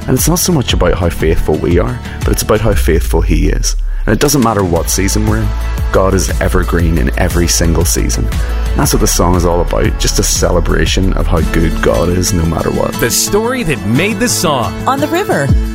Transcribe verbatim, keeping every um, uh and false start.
And it's not so much about how faithful we are, but it's about how faithful He is. And it doesn't matter what season we're in, God is evergreen in every single season. And that's what the song is all about, just a celebration of how good God is no matter what. The story that made the song. On the River,